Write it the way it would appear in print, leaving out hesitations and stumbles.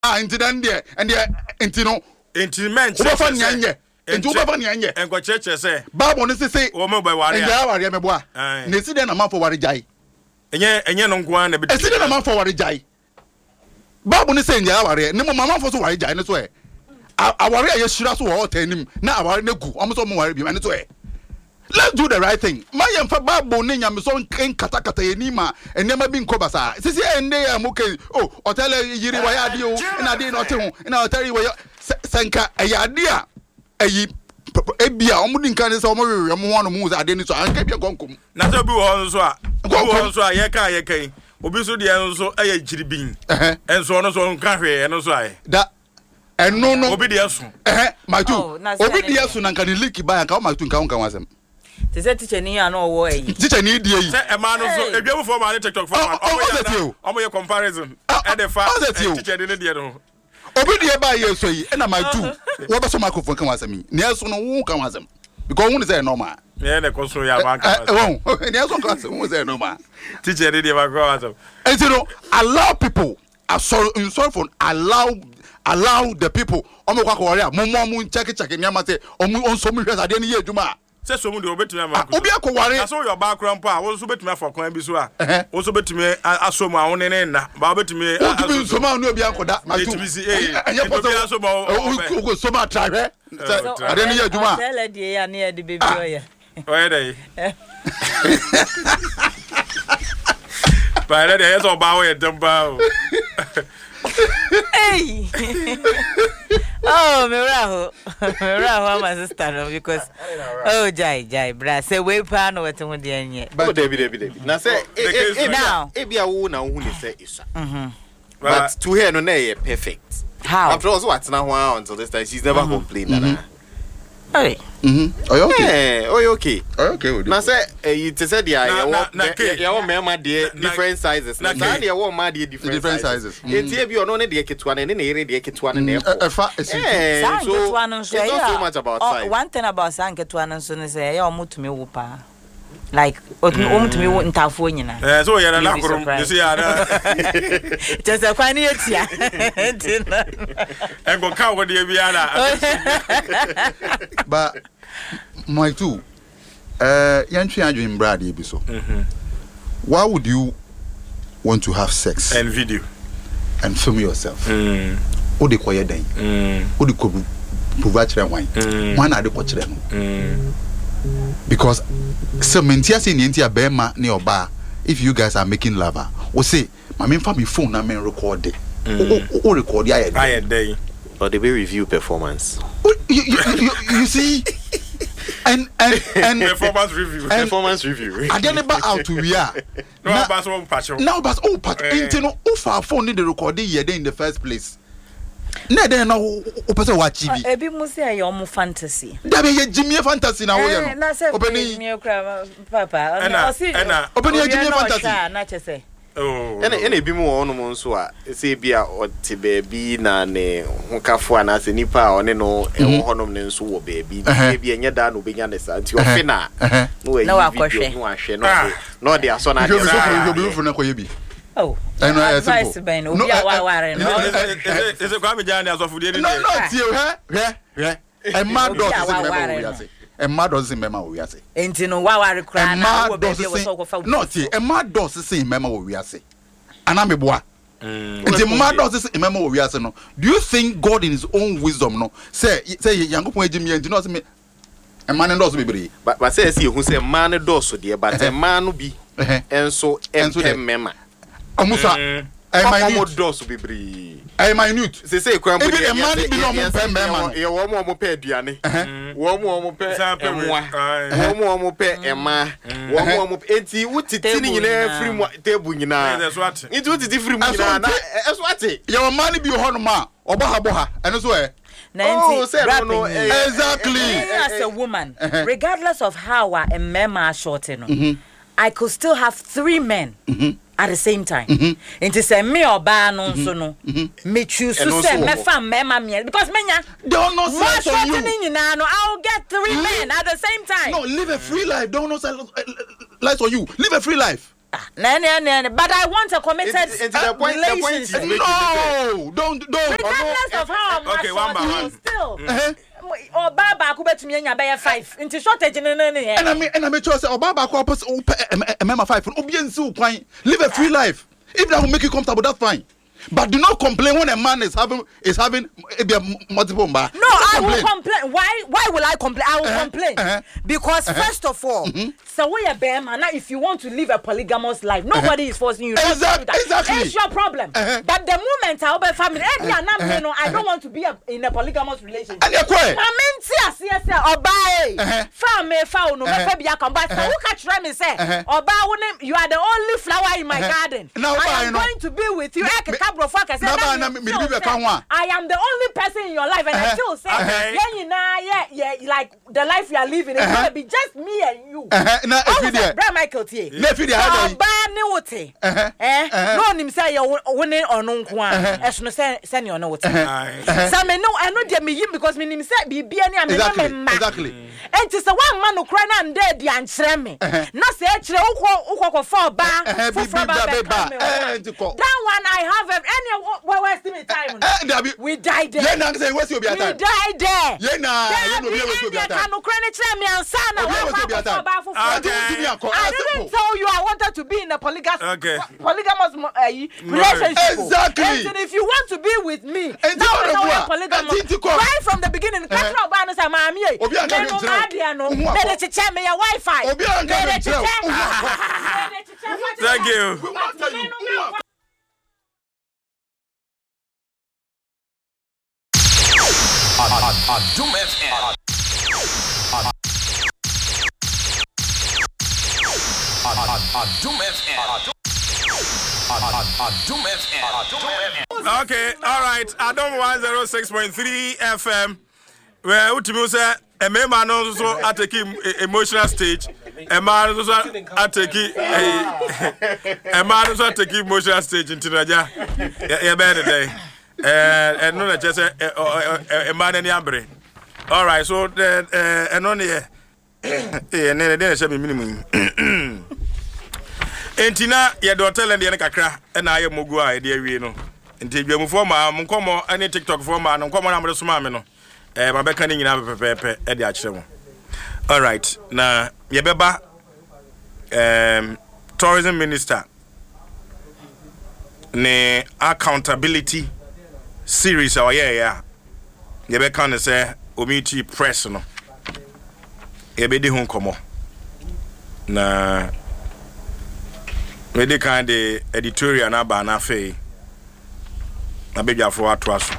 Into then there and there into no into men church into over nyanye and go church say Bible no say o mo boy ware ya ware me boa na si den na man for ware jai enye no nko an na be si den na man for ware jai Bible no say ya ware ne mo man for so ware jai ne so e aware ya shira so wo tanim na aware na gu omo so mo ware bi ne so e let's do the right thing. My young Bible name I'm so kata yenima and never been kobasa. Sisi ende ya muke oh hotel yiri wayadi o na dey not ho na hotel way senka ayadia ayi ebia omudi nkan se omo wewe mo hono mu ade ni so anka bia konkom na so bi wo so a wo so a ye kan obi so de en so aya jiribin en so no so nka hwe en so ai da eno no obi de asu my two obi de asu na nkan leak ba nka o my two nka nka wasem te say teacher ni an owo eyi teacher ni die yi say e ma no so edwemu for ma TikTok for ma omo ye comparison e dey fa teacher ni die no obi die ba ye so yi na my two wo be so microphone kan wasem ni eso no wo kan wasem because who say normal yeah na ko so ya ba kan wasem ni eso kan wasem who say normal teacher ni die ba kan wasem and you know allow people in sorry for allow the people omo kwa ko ore mo check ni am say on so mi hwesa de ni ye adwuma say so mu de obetumi am obi akoware na so your background pa wo so betumi afokwan bi so a wo so betumi asomu a woni ne na ba betumi asomu so ma no obi akoda atu enye po so wo so ma trahwe ade ni ye adwuma tell de ya ne de baby oya oya dey ba de yeso ba wo ye demba Hey! Oh, Miraho, my sister, because Jai, bra, say we pan over to the end. But David. Now say, now, if you are who say is, but to her, no, perfect. How? After all, what's now until this time, she's never complained. Hey. Oh, okay. Oh, okay. Okay. Now say, you said your mama dear different sizes. Now say your mama dear different sizes. It's here you only the kit one and the area the kit one and so it's not so much about size. One thing about Sanket one and soon say you move to me whoopa. Like to me won't have for you now. So you're not you see just a funny and go count with the Viana. But my two Yantri Andrew in Brady be so. Why would you want to have sex and video and film yourself? Or the quiet day, or the could provide wine. One are the watcher. Because so Mentias in India Bema near bar, if you guys are making lava, or say, my main family phone, I mean, record it. Or record the day. Or the way review performance. You see? And performance review. I didn't about out to we are. No, but one patch. Now, but oh, but internal, our phone in the recording here in the first place. Na dey na o pese wa chibi ebi mu se ayo mu fantasy da be ye Jimmy fantasy na wo ye no obeni mi okra papa ena obeni ye Jimmy fantasy na chese oh ena ebi mu wo no mo nso a se bia o te baabi na ne hokafo ana se nipa a one no e ho nom ne nso wo baabi e bia nya da no obenya ne sa nti o fe na no we video no ahwe no de aso na de oh, advice ben obi aware no is it kwame jani asofu de ni no tie e ma does mema we ase enti no waware kra na wo be wo so go fa no tie e ma does say mema we ase ana meboa enti ma does say mema we ase no do you think God in his own wisdom no say yankopon agimi enti no say me e ma ne does bebre but say hu say ma ne does de but e ma no bi enso mema amusa my new doors bibri I minute say kwan bi e man bi no mo pe mema ye wo mo pe aduane wo mo pe emwa wo mo pe ema wo mo enti wutiti ni nyina free mu table nyina enti wutiti free mu nyina na eso ate ye wo man bi ho no ma obo ha eno so e no, exactly as a woman regardless of how a mema short no I could still have 3 men at the same time. And to say me or ba no so no. Me choose to say me fam me mama because menya don't know sense on you. I'll get 3 men at the same time. No, live a free life. Don't know life on you. Live a free life. But I want a committed relationship. No, don't. Regardless of how I'm okay, one by one. Still. Or Baba could bet me and buy 5 into shortage in an and I make sure say Baba ko pass remember 5 obiensu kwan live a free life. If that will make you comfortable, that's fine. But do not complain when a man is having multiple bar. No, I will complain. Why will I complain? I will complain because first of all, so we are bear man. Now, if you want to live a polygamous life, nobody is forcing you. Exactly. It's your problem. But the moment I open family, I don't want to be in a polygamous relationship. And you're quiet. You are the only flower in my garden. I am going to be with you. I am the only person in your life, and I still say, yeah, like the life you are living, it's gonna be just me and you. Brother Michael T. No, him say you're winning or no one. As no send you know. Some no, I know they me because me him say be exactly. And it's a one man who cry and dead the answer me. Not say uko for bar that one I have any where's the time? We died there. We died there. I didn't tell you I wanted to be in a polygamous relationship. Exactly. And if you want to be with me, now polygamous. Right from the beginning, Thank you. Adum FM. Okay, all right. Adum 106.3 FM. Where Utimu say a man also at taking emotional stage. A man also at taking a man also at taking emotional stage in Tinaja. Yeah, better day. And no, just a man in the ambre. All right, so and only then shall be minimum. Entina, your daughter and the Kakra, and I am Mugua, dear Reno. Until you move for my Muncomo, any TikTok for man, and come on, I'm the Smamino. My beckoning in our pepe at the Achemo. All right, now, Yabeba, tourism minister, ne accountability series, or yeah. Yabeka say, Omiti press no. Yabedi hon komo. Na me de kind editorial na ba na fe na be jafo ato aso